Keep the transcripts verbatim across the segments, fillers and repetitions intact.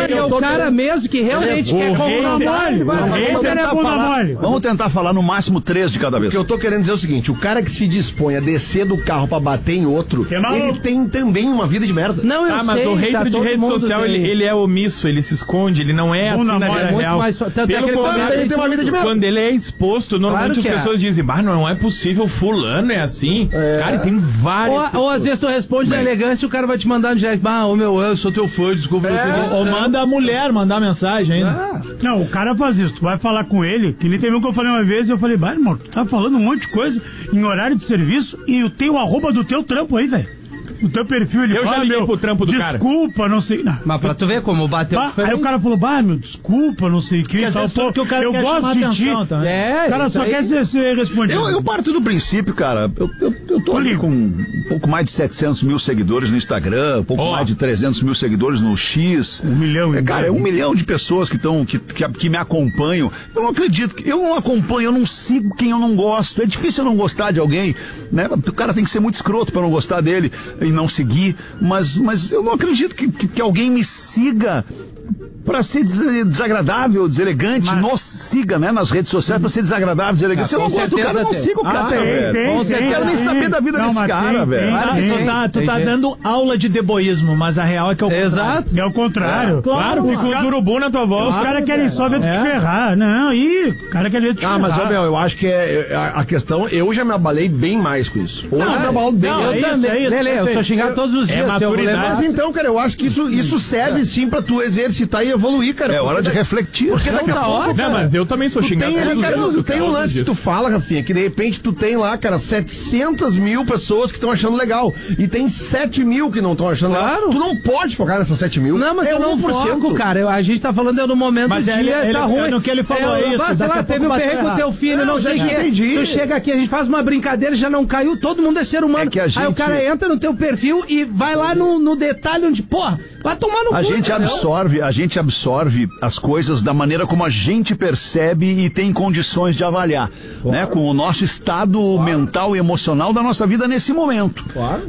é o cara mesmo que realmente quer comprar mole. Vamos tentar falar. Vamos tentar falar no máximo três de cada vez. O que eu tô querendo dizer é o seguinte: o cara que se dispõe a descer do carro pra bater em outro, ele tem também uma vida de merda. Não, eu ah, mas sei, o hater tá, de rede social, ele, ele é omisso, ele se esconde, ele não é assim na vida real. Mais, tanto Pelo é contrário, ele tem uma vida de merda. Quando ele é exposto, normalmente claro as pessoas é. dizem, mas não é possível, fulano é assim. É. Cara, tem várias. Ou, ou às vezes tu responde na elegância e o cara vai te mandar no direct, ah, ô meu, eu sou teu fã, desculpa. É. Ou manda a mulher mandar mensagem ainda. Ah. Não, o cara faz isso, tu vai falar com ele, que nem teve um que eu falei uma vez, e eu falei, bah, irmão, tu tá falando um monte de coisa em horário de serviço e eu tenho o arroba do teu trampo aí, velho. O teu perfil, ele eu fala, já liguei meu, pro trampo do desculpa, cara. Desculpa, não sei. Não. Mas pra tu ver como bateu. Bah, aí o cara falou, bah, meu, desculpa, não sei o que. Às vezes o cara eu quer gosto chamar de atenção ti. também. É, o cara só aí... quer ser, ser respondido. Eu, eu parto do princípio, cara, eu, eu, eu tô ali com um pouco mais de setecentos mil seguidores no Instagram, um pouco oh. mais de trezentos mil seguidores no X. Um milhão. É, cara, é um milhão de pessoas que, tão, que, que, que me acompanham. Eu não acredito, eu não acompanho, eu não sigo quem eu não gosto. É difícil eu não gostar de alguém, né? O cara tem que ser muito escroto pra não gostar dele e não seguir, mas, mas eu não acredito que, que, que alguém me siga pra ser desagradável, deselegante, mas... nos siga, né, nas redes sociais pra ser desagradável, deselegante. Ah, se eu não gosto do cara, eu não sigo o cara, ah, tem, velho. Tem, com certeza. Eu quero nem saber da vida não, desse cara, velho. Ah, tu tá, tu tá dando aula de deboísmo, mas a real é que é o Exato. contrário. É o contrário. É, claro, claro, fica os urubu na tua voz. Os caras querem só ver tu te ferrar. Não, ih, o cara quer ver tu te ah, ferrar. Ah, mas, ó, Bel, eu acho que é a, a questão, eu já me abalei bem mais com isso. Hoje não, eu me abalo bem não, mais. É isso, também. é isso. Lele, eu sou xingar todos os dias. É maturidade. Mas então, cara, eu acho que isso, isso serve sim pra tu exercitar e evoluir, cara. É hora de refletir. Porque daqui a tá pouco, ótimo. cara, não, mas eu também sou xingado. Tem, ali, cara, dias, tu tem um lance que tu fala, Rafinha, que de repente tu tem lá, cara, setecentas mil pessoas que estão achando legal. E tem sete mil que não estão achando claro. legal. Tu não pode focar nessas sete mil. Não, mas é eu não foco, cara. Eu, a gente tá falando no momento mas do ele, dia, ele, tá ele, ruim. No que ele falou é, isso. Sei lá, teve um perrengue com o teu filho, não, não sei o que. Tu chega aqui, a gente faz uma brincadeira, já não caiu, todo mundo é ser humano. É que a gente... Aí o cara entra no teu perfil e vai lá no, no detalhe onde, porra, vai tomar no a cu. Gente absorve, a gente absorve as coisas da maneira como a gente percebe e tem condições de avaliar, claro. né? Com o nosso estado claro. mental e emocional da nossa vida nesse momento. Claro.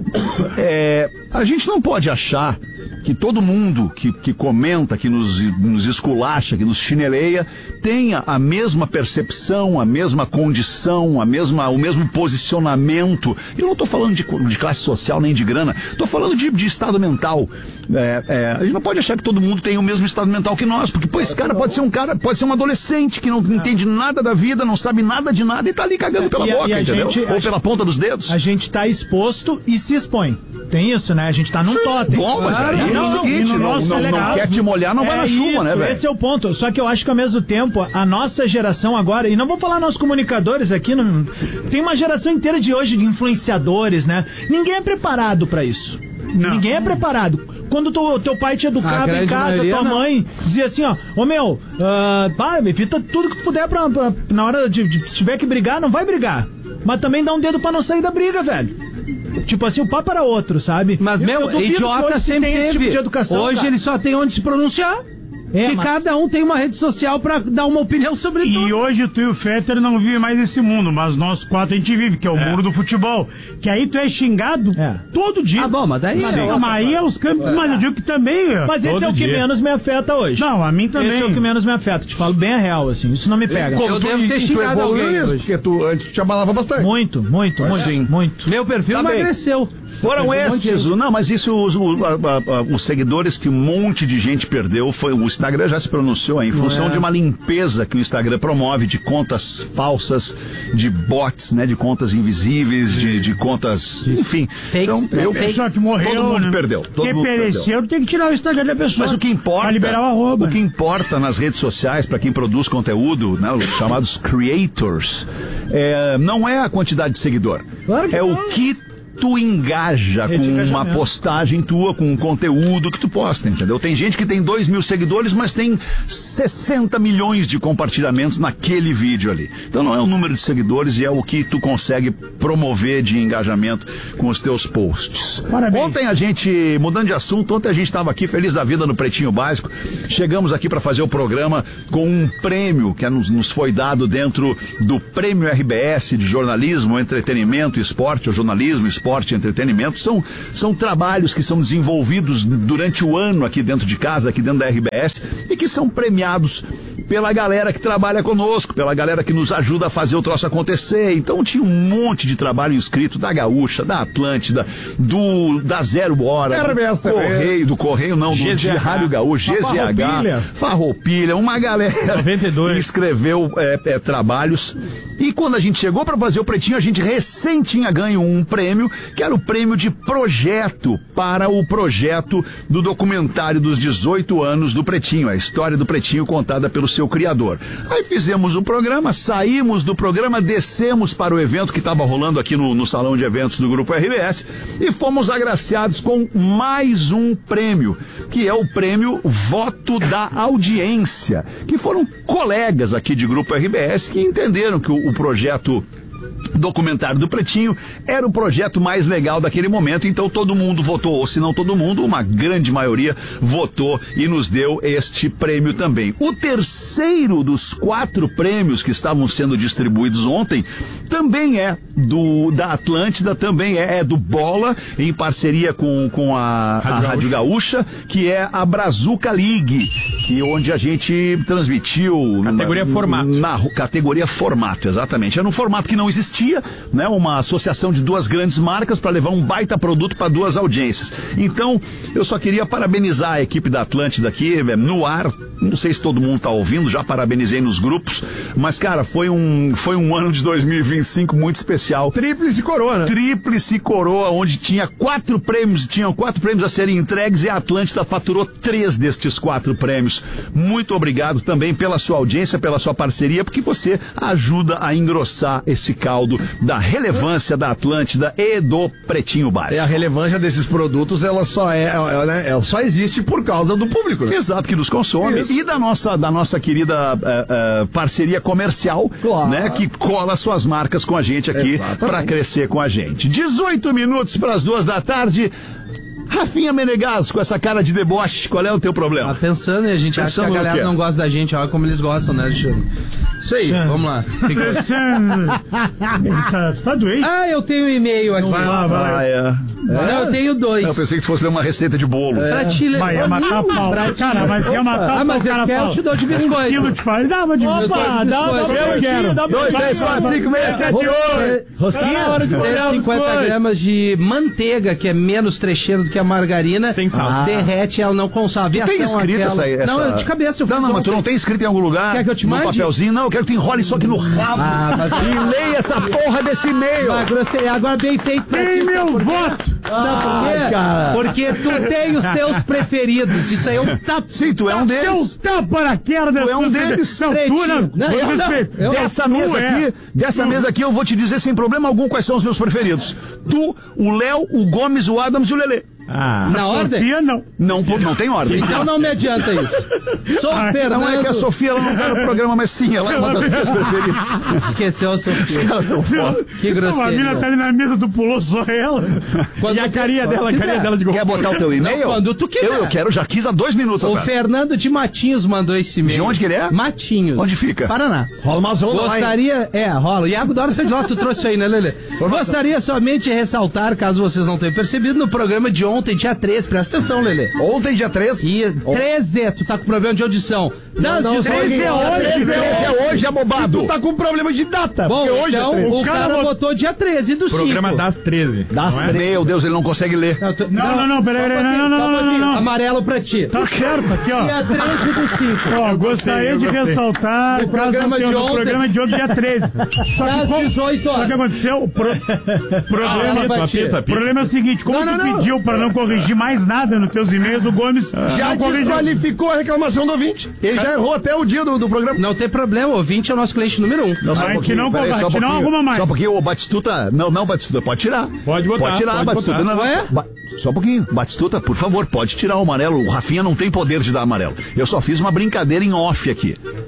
É, a gente não pode achar que todo mundo que, que comenta, que nos, nos esculacha, que nos chineleia, tenha a mesma percepção, a mesma condição, a mesma, o mesmo posicionamento. Eu não estou falando de, de classe social nem de grana, estou falando de, de estado mental. É, é, a gente não pode achar que todo mundo tem o mesmo estado mental que nós, porque pô, esse cara pode ser um cara, pode ser um adolescente que não entende nada da vida, não sabe nada de nada e tá ali cagando pela e boca, a, e a entendeu? gente, Ou pela gente, ponta dos dedos. A gente tá exposto e se expõe. Tem isso, né? A gente tá num Sim, totem. Bom, mas claro, aí é o seguinte, não, não, não, não quer te molhar, não é vai na chuva, isso, né, velho? Esse é o ponto. Só que eu acho que ao mesmo tempo, a nossa geração agora, e não vou falar nós comunicadores aqui, não, tem uma geração inteira de hoje de influenciadores, né? Ninguém é preparado pra isso. Não. Ninguém é preparado. Quando o teu pai te educava em casa, maioria, tua mãe não. dizia assim, ó, ô meu, uh, pai, evita tudo que tu puder pra, pra, na hora de, de, se tiver que brigar, não vai brigar. Mas também dá um dedo pra não sair da briga, velho. Tipo assim, o papo era outro, sabe? Mas, eu, meu, eu idiota sempre teve. Tipo de educação, hoje cara. ele só tem onde se pronunciar. É, e mas... cada um tem uma rede social pra dar uma opinião sobre e tudo. E hoje tu e o Fetter não vivem mais esse mundo, mas nós quatro a gente vive, que é o é. mundo do futebol. Que aí tu é xingado é. todo dia. Ah, bom, mas daí... Sim. Não, mas aí é os campos, é. mas eu digo que também... Mas esse é o que dia. menos me afeta hoje. Não, a mim também. Esse é o que menos me afeta, te falo bem a real, assim, isso não me pega. Eu, eu tu, devo ter xingado alguém hoje. Porque tu, antes tu te abalava bastante. Muito, muito, muito. Sim. muito. Meu perfil tá emagreceu. Foram estes, um não, mas isso, os, os, os seguidores que um monte de gente perdeu, foi, o Instagram já se pronunciou em função é. de uma limpeza que o Instagram promove de contas falsas, de bots, né, de contas invisíveis, de, de contas, enfim. Fakes, então, eu, pessoa que morreu, todo mundo né? perdeu. Todo Quem mundo pereceu perdeu. tem que tirar o Instagram da pessoa. Mas o que importa, liberar o arroba. o que importa nas redes sociais, para quem produz conteúdo, né, os chamados creators, é, não é a quantidade de seguidor, claro que é não. o que tu engaja com uma postagem tua, com um conteúdo que tu posta, entendeu? Tem gente que tem dois mil seguidores, mas tem sessenta milhões de compartilhamentos naquele vídeo ali. Então não é o número de seguidores e é o que tu consegue promover de engajamento com os teus posts. Parabéns. Ontem a gente, mudando de assunto, ontem a gente estava aqui feliz da vida no Pretinho Básico. Chegamos aqui para fazer o programa com um prêmio que nos, nos foi dado dentro do Prêmio R B S de Jornalismo, Entretenimento, Esporte, ou Jornalismo, Esporte esporte e entretenimento. São, são trabalhos que são desenvolvidos durante o ano aqui dentro de casa, aqui dentro da R B S, e que são premiados pela galera que trabalha conosco, pela galera que nos ajuda a fazer o troço acontecer. Então tinha um monte de trabalho inscrito da Gaúcha, da Atlântida, do da Zero Hora, R B S do Correio, do Correio não, do Diário Gaúcho, G Z H, Farroupilha. Farroupilha, uma galera noventa e dois. escreveu é, é, trabalhos. E quando a gente chegou para fazer o Pretinho, a gente recém tinha ganho um prêmio, que era o prêmio de projeto para o projeto do documentário dos dezoito anos do Pretinho, a história do Pretinho contada pelo seu criador. Aí fizemos o programa, saímos do programa, descemos para o evento que estava rolando aqui no, no salão de eventos do Grupo R B S e fomos agraciados com mais um prêmio, que é o prêmio Voto da Audiência, que foram colegas aqui de Grupo R B S que entenderam que o, o projeto documentário do Pretinho era o projeto mais legal daquele momento, então todo mundo votou, ou se não todo mundo, uma grande maioria votou e nos deu este prêmio também. O terceiro dos quatro prêmios que estavam sendo distribuídos ontem também é do da Atlântida, também é, é do Bola, em parceria com, com a, Rádio, a Rádio Gaúcha, que é a Brazuca League, que onde a gente transmitiu categoria na, formato. Na categoria formato, exatamente. Era um formato que não existia, né? Uma associação de duas grandes marcas para levar um baita produto para duas audiências. Então, eu só queria parabenizar a equipe da Atlântida aqui, no ar. Não sei se todo mundo tá ouvindo, já parabenizei nos grupos, mas, cara, foi um, foi um ano de dois mil e vinte e cinco muito especial. Tríplice coroa, né? Tríplice coroa, onde tinha quatro prêmios, tinham quatro prêmios a serem entregues e a Atlântida faturou três destes quatro prêmios. Muito obrigado também pela sua audiência, pela sua parceria, porque você ajuda a engrossar esse caldo da relevância da Atlântida e do Pretinho Básico. E a relevância desses produtos, ela só é, ela, né, ela só existe por causa do público, né? Exato, que nos consome. Isso. E da nossa, da nossa querida uh, uh, parceria comercial, claro, né, que cola suas marcas com a gente aqui para crescer com a gente. dezoito minutos para as duas da tarde. Rafinha Menegas, com essa cara de deboche, qual é o teu problema? Tá pensando e a gente Pensando acha que a galera no quê? não gosta da gente, olha como eles gostam, né, Alexandre? Isso aí, vamos lá. Fica... tá, tu tá doente? Ah, eu tenho um e-mail aqui. Vai lá, vai lá. Ah, é. Não, eu tenho dois. Eu pensei que tu fosse ler uma receita de bolo. Pra te ler. Vai, ia matar a pau. Pra te- Cara, mas ia matar a pau. Ah, mas eu cara, quero, pau. eu te dou de Um quilo biscoito. de farinha. Dá uma de biscoito. Opa, dá uma Eu biscoito. quero. Dá Dois, três, quatro, cinco, seis, sete, oito. Rosquinha, cento e cinquenta gramas de manteiga, que é menos trecheiro do que a margarina. Sem sal. Ah. Derrete, ela não consome. Tem escrito essa, essa... Não, eu de cabeça eu fiz Não, não, mas tu ontem. não tem escrito em algum lugar? Quer que eu te no mande? papelzinho? Não, eu quero que tu enrole isso aqui no rabo. Ah, mas- E leia essa porra desse e-mail. Mas grosseiro, agora bem feito pra Tem ti, meu sabe por quê? voto. Sabe por quê? Ai, cara. Porque tu tem os teus preferidos. Isso aí é um tapa. Sim, tu é um deles. Seu tapa na queda dessa Tu é um sociedade. deles. Não, tu Pretinho. não. Não, eu Com não. respeito. Eu- Dessa Tu mesa é. aqui, dessa mesa aqui, eu vou te dizer sem problema algum quais são os meus preferidos. Tu, o Léo, o Gomes, o Adams e o Lelê. Ah, Na ordem? Sofia, não. Não, pô, não tem ordem. Então não me adianta isso. Sou o Fernando. Não é que a Sofia ela não tá no programa, mas sim, ela é uma das minhas preferidas. Esqueceu a Sofia. Elas são foda. Que A grosseiro. mina tá ali na mesa, tu pulou só ela. Quando e a você- carinha dela, a quando carinha quiser. dela de gol. Quer botar o teu e-mail? Não, quando tu quiser. Eu, eu quero, já quis há dois minutos O atrás. Fernando de Matinhos mandou esse e-mail. De onde que ele é? Matinhos. Onde fica? Paraná. Rola umas ondas lá, hein? Gostaria, é, rola. Iago Dora, seu de lá, tu trouxe isso aí, né, Lelê? Gostaria somente de ressaltar, caso vocês não tenham percebido, no programa de ontem, dia três, presta atenção, Lelê. Ontem, dia três. E treze, tu tá com problema de audição. Das não, dezoito treze é horas- hoje, treze é hoje, abobado. Tu tá com problema de data. Bom, porque hoje então é treze. o O cara cara bot- botou dia treze do cinco. programa das treze. Das não é? Meu Deus, ele não consegue ler. Não, tu- Não, não, não, peraí, só um peraí, pouquinho, não, não, só um não, pouquinho. não, não. Amarelo pra ti. Tá certo aqui, ó. Dia treze do cinco. Ó, gostaria de gostei. ressaltar No programa caso de no ontem. programa de ontem, dia treze. Só Das que, qual- dezoito só que horas. aconteceu, o pro, problema, Ah, pra ti. o problema é o seguinte, como Não, tu não, não. pediu pra não corrigir mais nada nos teus e-mails, o Gomes Já não corrigiu. desqualificou a reclamação do ouvinte. Ele já errou até o dia do, do programa. Não tem problema, o ouvinte é o nosso cliente número um. Não, só A um gente pouquinho, não peraí, cobra, só a um gente não pouquinho. arruma mais. Só um pouquinho, o Batistuta. Não, não, Batistuta, pode tirar. Pode botar, Pode tirar, pode Batistuta. botar. Não, não. Ué? Ba- Só um pouquinho. Batistuta, por favor, pode tirar o amarelo. O Rafinha não tem poder de dar amarelo. Eu só fiz uma brincadeira em off aqui.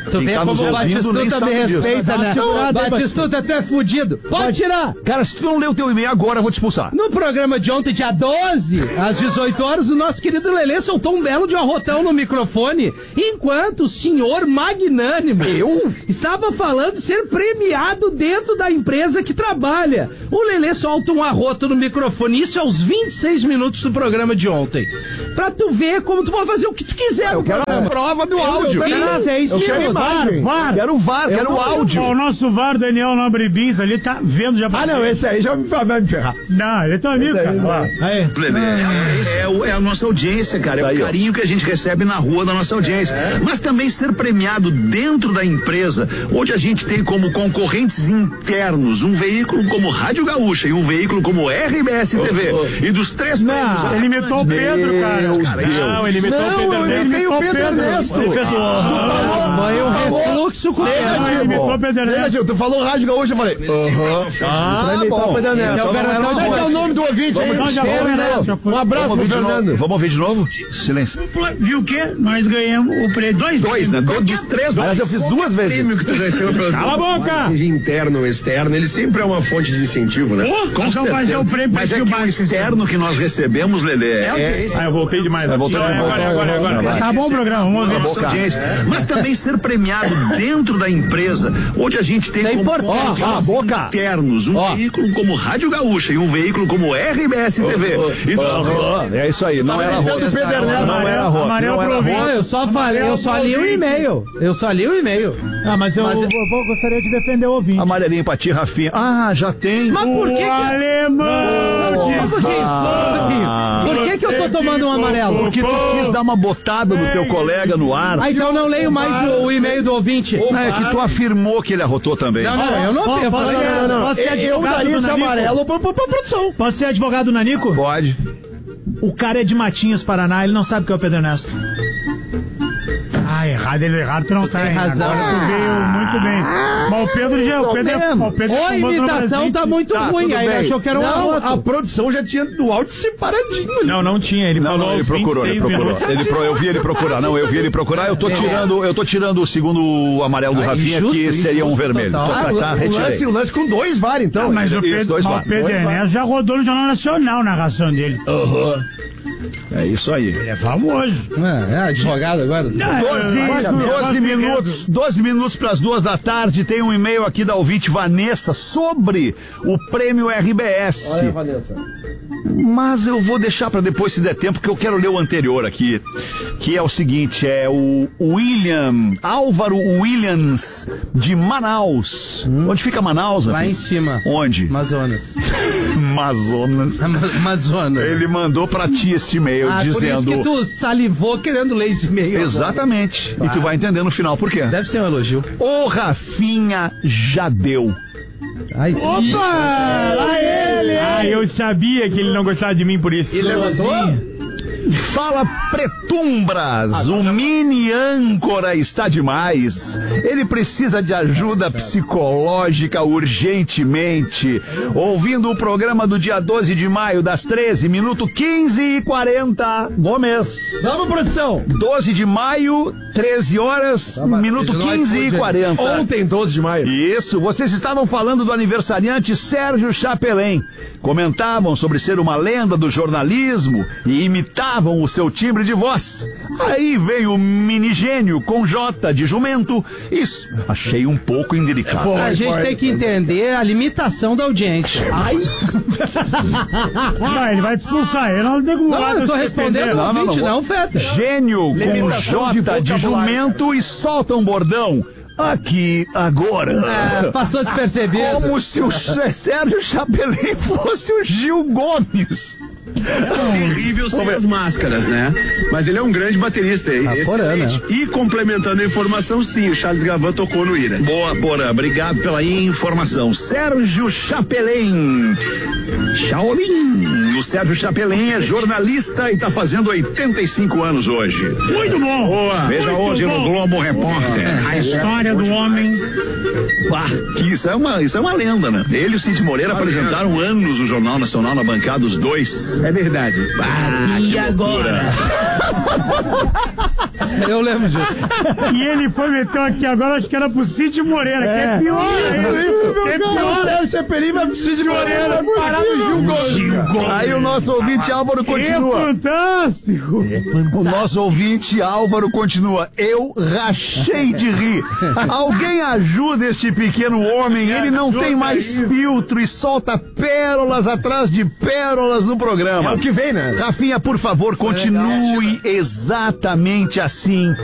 Tu vê como o Batistuta me respeita, né? O Batistuta até fudido. Pode tirar! Cara, se tu não leu o teu e-mail agora, eu vou te expulsar. No programa de ontem, dia doze, às dezoito horas, o nosso querido Lelê soltou um belo de um arrotão no microfone, enquanto o senhor magnânimo eu estava falando ser premiado dentro da empresa que trabalha. O Lelê solta um arroto no microfone, isso aos vinte e seis minutos do programa de ontem. Pra tu ver como tu pode fazer o que tu quiser. Eu quero a prova do áudio. vinte e seis Eu quero minutos. VAR, VAR. Quero o VAR, quero o áudio. O nosso VAR, Daniel Nobre Bis, ali tá vendo já. Ah, não, esse aí já vai me ferrar. Não, ele é teu amigo, cara. Aí. Lelê, é, é, o- é a nossa audiência, cara. É o carinho que a gente recebe na rua da nossa audiência. Mas também ser premiado dentro da empresa, onde a gente tem como concorrentes internos um veículo como Rádio Gaúcha e um veículo como R B S T V. E dos três prêmios. Ele imitou o Pedro, cara. Não, ele imitou o Pedro eu Ernesto. imitei o Pedro Ernesto. Ele fez o... Foi um refluxo com Não, ele imitou o Pedro Ernesto. Negativo, tu falou Rádio Gaúcha, eu falei. Aham. Ah, Vai imitar bom. o Pedro Ernesto. É o garantão Como é que é o nome do ouvinte aí? Não, já Pedro foi, Ernesto. já foi. Um abraço pro Vamos ouvir, de Fernando. novo. Vamos ouvir de novo? Silêncio. Viu o quê? Nós ganhamos o prêmio. Dois. Dois, né? Do- Dos três. Aliás, eu fiz duas vezes. prêmio que tu recebeu pelo Cala a boca! seja interno ou externo, ele sempre é uma fonte de incentivo, né? Pô, Com nós vamos fazer certeza. o prêmio Mas é Pretinho que o Básico. externo que nós recebemos, Lelê, é, Ah, eu voltei demais. Vai voltar, vai agora, voltar, agora, vai agora, voltar. Tá bom o programa, vamos a ouvir. nossa audiência. Mas também ser premiado dentro da empresa, onde a gente tem Isso é como importante. concorrentes Ó, ó, boca. internos um veículo como Rádio Gaúcha e um veículo como R B S T V. E dos- É isso aí, não era Pedro Ernesto. Não era roto. Amarelo Não era pro roto. Não, eu só falei, eu só li o e-mail. Eu só li o e-mail. Ah, mas eu, Mas- eu vou- gostaria de defender o ouvinte. Amarelinho pra ti, Rafinha. Ah, já tem. Mas por que que... O alemão! Só um pouquinho, só um pouquinho. Por que que eu tô tomando um amarelo? Porque tu quis dar uma botada no teu colega no ar. Ah, então não leio mais o, o e-mail do ouvinte. Não, é que tu afirmou que ele arrotou também. Não, não, eu não Ó, fiz. posso, ser, posso ser Eu advogado daria do esse Nanico? amarelo pra, pra, pra produção. Posso ser advogado do Nanico? Pode. O cara é de Matinhos, Paraná, ele não sabe o que é o Pedro Ernesto. Ah, errado, ele errado, tu não tá, Tem hein? razão. Agora tu veio muito bem. Mas o Pedro já, o Pedro é, o Pedro é Ô, famoso no imitação Brasil. tá muito Tá, ruim. tudo Aí ele bem. achou que era um Não, arroto. a produção já tinha do áudio separadinho ali. Não, não tinha. Ele Não, falou não, ele aos procurou, ele vinte e seis procurou. minutos. Ele pro, eu vi ele procurar. Não, eu vi ele procurar. Eu tô tirando, eu tô tirando o segundo amarelo do Ah, Rafinha, injusto, que seria um injusto vermelho. total. Tá, Ah, tá, o, tá, o, retirei. lance, o lance com dois V A R, então. Mas o Isso, Pedro, dois mas var. o Pedro Dois var. Ernesto já rodou no Jornal Nacional na narração dele. É isso aí. Ele é famoso. É, é advogado agora. Não, doze, eu gosto- eu gosto doze de minutos, doze minutos para as duas da tarde. Tem um e-mail aqui da ouvinte Vanessa sobre o prêmio R B S. Vanessa. Mas eu vou deixar para depois, se der tempo, porque eu quero ler o anterior aqui, que é o seguinte, é o William, Álvaro Williams, de Manaus. Onde fica Manaus? Lá Rafinha? em cima. Onde? Amazonas. Amazonas. Ama- Amazonas. Ele mandou para ti este e-mail Ah, dizendo... por isso que tu salivou querendo ler esse e-mail. Exatamente. E tu vai entender no final por quê. Deve ser um elogio. O Rafinha já deu. Ai, Opa! Lá ele! Ah, eu sabia que ele não gostava de mim por isso. Ele levantou? Fala Pretumbras, o mini âncora está demais. Ele precisa de ajuda psicológica urgentemente. Ouvindo o programa do dia doze de maio, das treze, minuto quinze e quarenta. Bom mês. Vamos, produção. doze de maio, treze horas, minuto seja, no quinze e iFood, quarenta. Ontem, doze de maio. Isso, vocês estavam falando do aniversariante Sérgio Chapelin. Comentavam sobre ser uma lenda do jornalismo e imitavam o seu timbre de voz. Aí veio o mini gênio com J de jumento. Isso, achei um pouco indelicado. a gente tem que entender a limitação da audiência. Ai, Não, ele vai te expulsar. Eu não tenho como Não, eu tô se respondendo defender. o ouvinte, não, não, Feta. Gênio com Limitação de J de vocabulário, jumento e solta um bordão. Aqui, agora. É, passou despercebido. Como se o Sérgio Chapelin fosse o Gil Gomes. Terrível sem as máscaras, né? Mas ele é um grande baterista aí. Porã, excelente. E complementando a informação, sim, o Charles Gavan tocou no Ira. Boa, Porã, obrigado pela informação. Sérgio Chapelin. Shaolin. O Sérgio Chapelin é jornalista e tá fazendo oitenta e cinco anos hoje. Muito bom. Boa. Veja Muito hoje bom. no Globo Repórter. A história do homem. Bah, que isso é uma, isso é uma lenda, né? Ele e o Cid Moreira apresentaram anos o Jornal Nacional na bancada, os dois. É verdade. Ah, E agora? Eu lembro disso. E ele foi meter aqui agora, acho que era pro Cid Moreira, que é pior. Isso, que é pior. Sérgio Chapelin vai pro Cid Moreira parar no Gil Gomes. Aí o nosso ouvinte Álvaro É continua. fantástico. O nosso ouvinte Álvaro continua. Eu rachei de rir. Alguém ajuda este pequeno homem. Ele não tem mais filtro e solta pérolas atrás de pérolas no programa. É o que vem, né? Rafinha, por favor, continue exatamente assim.